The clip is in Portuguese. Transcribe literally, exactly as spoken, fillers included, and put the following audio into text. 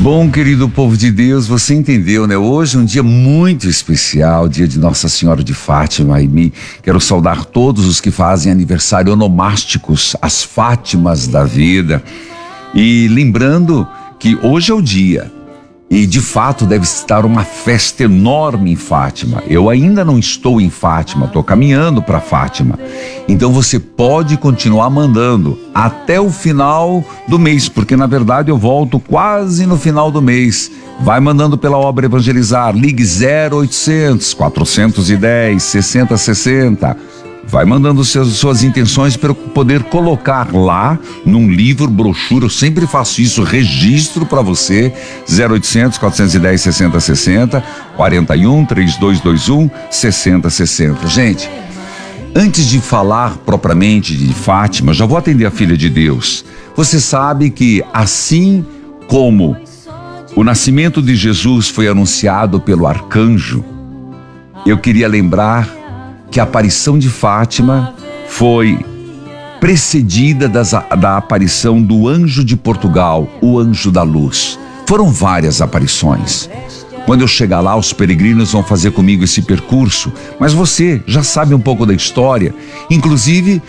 Bom, querido povo de Deus, você entendeu, né? Hoje é um dia muito especial, dia de Nossa Senhora de Fátima, e me quero saudar todos os que fazem aniversário onomásticos, as Fátimas da vida. E lembrando que hoje é o dia, e de fato deve estar uma festa enorme em Fátima. Eu ainda não estou em Fátima, estou caminhando para Fátima. Então você pode continuar mandando até o final do mês, porque na verdade eu volto quase no final do mês. Vai mandando pela Obra Evangelizar, ligue zero oitocentos, quatrocentos e dez, sessenta sessenta. Vai mandando seus, suas intenções para eu poder colocar lá num livro, brochura. Eu sempre faço isso, registro para você. zero oitocentos, quatrocentos e dez, sessenta sessenta, quarenta e um, trinta e dois vinte e um, sessenta sessenta. Gente, antes de falar propriamente de Fátima, já vou atender a Filha de Deus. Você sabe que assim como o nascimento de Jesus foi anunciado pelo arcanjo, eu queria lembrar que a aparição de Fátima foi precedida das, da aparição do anjo de Portugal, o anjo da luz. Foram várias aparições. Quando eu chegar lá, os peregrinos vão fazer comigo esse percurso, mas você já sabe um pouco da história, inclusive